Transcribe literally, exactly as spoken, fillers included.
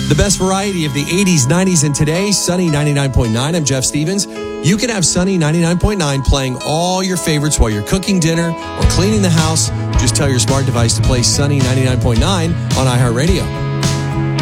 The best variety of the eighties, nineties, and today, Sunny ninety-nine point nine. I'm Jeff Stevens. You can have Sunny ninety-nine point nine playing all your favorites while you're cooking dinner or cleaning the house. Just tell your smart device to play Sunny ninety-nine point nine on iHeartRadio.